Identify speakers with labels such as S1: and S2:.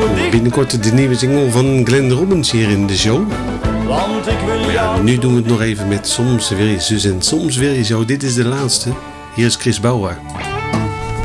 S1: Binnenkort de nieuwe single van Glenn Robbins hier in de show.
S2: Want ik wil
S1: Maar ja, nu doen we het nog even met Soms weer je zus en soms weer je zo. Dit is de laatste. Hier is Chris Bauer.